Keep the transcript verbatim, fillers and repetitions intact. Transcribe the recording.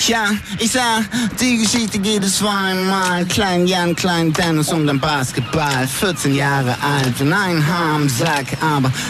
Ja, ich sag, die Geschichte geht es zweimal. Klein Jan, Klein Dennis und dann Basketball. vierzehn Jahre alt und ein Haar am Sack, aber